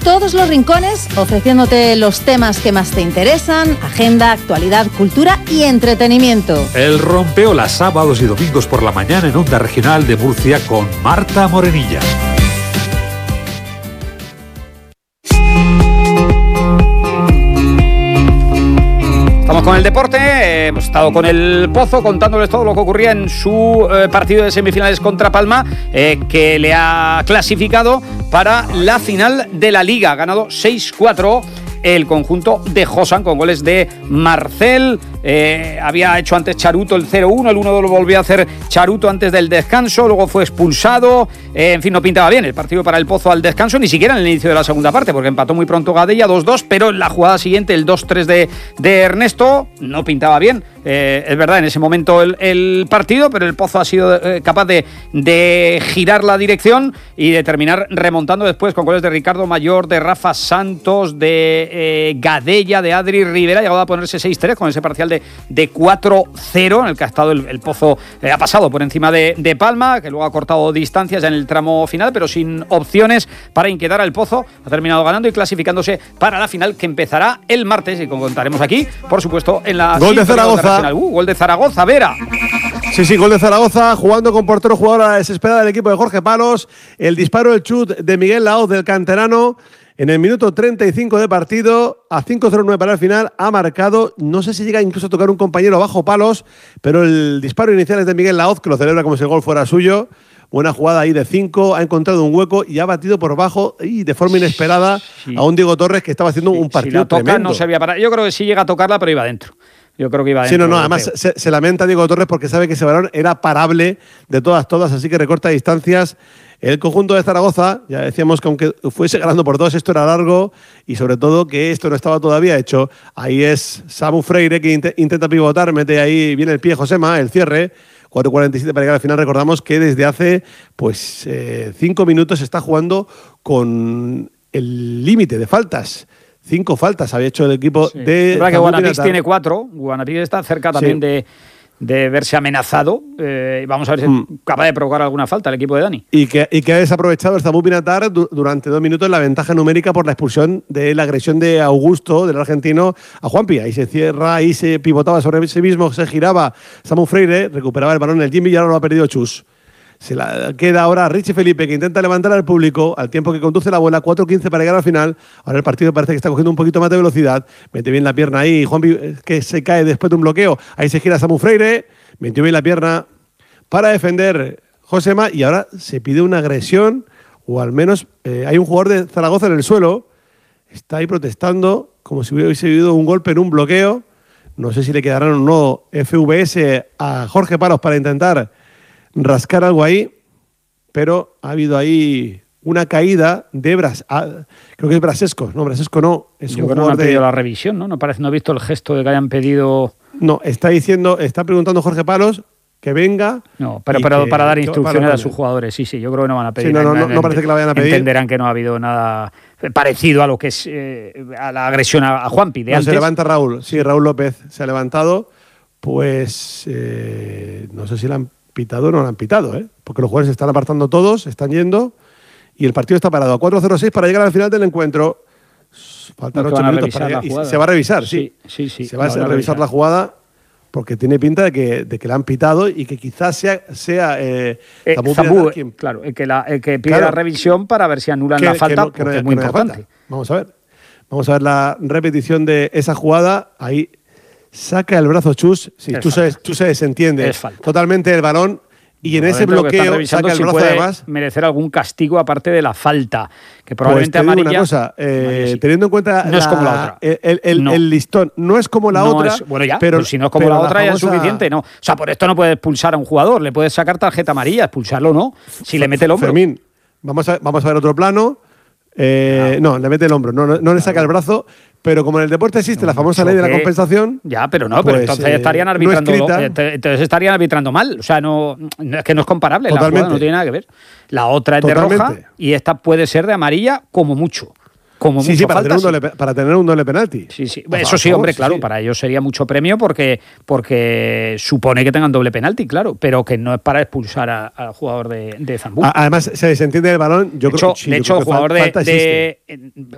todos los rincones, ofreciéndote los temas que más te interesan, agenda, actualidad, cultura y entretenimiento. El Rompeolas, sábados y domingos por la mañana en Onda Regional de Murcia con Marta Morenilla. Estamos con el deporte, hemos estado con el Pozo contándoles todo lo que ocurría en su partido de semifinales contra Palma, que le ha clasificado para la final de la Liga. Ha ganado 6-4 el conjunto de Josan con goles de Marcel. Había hecho antes Charuto el 0-1, el 1-2 lo volvió a hacer Charuto antes del descanso, luego fue expulsado. En fin, no pintaba bien el partido para el Pozo al descanso, ni siquiera en el inicio de la segunda parte, porque empató muy pronto Gadella 2-2, pero en la jugada siguiente, el 2-3 de Ernesto, no pintaba bien. Es verdad, en ese momento el partido, pero el Pozo ha sido capaz de girar la dirección y de terminar remontando después con goles de Ricardo Mayor, de Rafa Santos, de Gadella, de Adri Rivera. Ha llegado a ponerse 6-3 con ese parcial de 4-0 en el que ha estado el Pozo. Ha pasado por encima de Palma, que luego ha cortado distancias ya en el tramo final, pero sin opciones para inquietar al Pozo. Ha terminado ganando y clasificándose para la final, que empezará el martes y como contaremos aquí, por supuesto, en la gol de Zaragoza. Gol de Zaragoza, Vera. Sí, gol de Zaragoza, jugando con portero, jugadora desesperada del equipo de Jorge Palos. El disparo, el chut de Miguel Laoz, del canterano, en el minuto 35 de partido, a 5-0-9 para el final, ha marcado, no sé si llega incluso a tocar un compañero bajo palos, pero el disparo inicial es de Miguel Laoz, que lo celebra como si el gol fuera suyo. Buena jugada ahí de 5, ha encontrado un hueco y ha batido por bajo y de forma inesperada a un Diego Torres que estaba haciendo un partido si la toca, tremendo. No servía para. Yo creo que sí llega a tocarla, pero iba adentro. Yo creo que iba Sí, adentro. además se lamenta Diego Torres porque sabe que ese balón era parable de todas, así que recorta distancias. El conjunto de Zaragoza, ya decíamos que aunque fuese ganando por 2, esto era largo y sobre todo que esto no estaba todavía hecho. Ahí es Samu Freire que intenta pivotar, mete ahí bien el pie Josema, el cierre. 4:47 para llegar al final. Recordamos que desde hace 5 minutos se está jugando con el límite de faltas. 5 faltas había hecho el equipo de... Es verdad que Guanapix tiene 4. Guanapix está cerca también de verse amenazado. Vamos a ver si es capaz de provocar alguna falta el equipo de Dani. Y que ha desaprovechado el Zambu Pinatar durante 2 minutos la ventaja numérica por la expulsión de la agresión de Augusto, del argentino, a Juanpi. Ahí se cierra, ahí se pivotaba sobre sí mismo, se giraba Samu Freire, recuperaba el balón en el Jimmy y ahora lo ha perdido Chus. Se la queda ahora Richie Felipe, que intenta levantar al público al tiempo que conduce la bola, 4:15 para llegar al final. Ahora el partido parece que está cogiendo un poquito más de velocidad. Mete bien la pierna ahí, Juanpi, que se cae después de un bloqueo. Ahí se gira Samu Freire, metió bien la pierna para defender Josema y ahora se pide una agresión, o al menos hay un jugador de Zaragoza en el suelo, está ahí protestando como si hubiese habido un golpe en un bloqueo. No sé si le quedarán o no FVS a Jorge Palos para intentar rascar algo ahí, pero ha habido ahí una caída de creo que es Brasesco. No, Brasesco no. Es Yo un creo que no jugador han pedido la revisión, ¿no? No he visto el gesto de que hayan pedido... No, está preguntando Jorge Palos que venga. No, pero para dar instrucciones a sus jugadores. Sí, yo creo que no van a pedir. Sí, no parece que la vayan a pedir. Entenderán que no ha habido nada parecido a lo que es a la agresión a Juanpi de antes. Se levanta Raúl. Sí, Raúl López se ha levantado. Pues no sé si la han pitado o no la han pitado, porque los jugadores se están apartando todos, están yendo y el partido está parado a 4:06 para llegar al final del encuentro. Faltan 8 minutos para llegar y se va a revisar, sí. Se va a revisar la jugada porque tiene pinta de que la han pitado y que quizás sea Zambu, claro, el que pide la revisión para ver si anulan la falta, porque es muy importante. Vamos a ver la repetición de esa jugada. Ahí saca el brazo Chus, Chus se desentiende totalmente del balón y en ese bloqueo saca el brazo además. Merecer algún castigo aparte de la falta, que probablemente amarilla. Una cosa, teniendo en cuenta no es como la otra. El listón no es como la otra. Pero si no es como la otra ya es suficiente, ¿no? O sea, por esto no puedes expulsar a un jugador, le puedes sacar tarjeta amarilla, expulsarlo no, si le mete el hombro. Fermín, vamos a ver otro plano. No, le mete el hombro, no le saca el brazo. Pero como en el deporte existe la famosa ley de la compensación... Ya, pero no, pero entonces estarían arbitrando entonces estarían arbitrando mal. O sea, es que no es comparable. La jugada no tiene nada que ver. La otra es de roja y esta puede ser de amarilla como mucho. Sí, para tener un doble penalti. Sí. Eso sí, hombre, claro, para ellos sería mucho premio porque supone que tengan doble penalti, claro, pero que no es para expulsar al jugador de Zambu. Además, se desentiende el balón. De hecho, el jugador de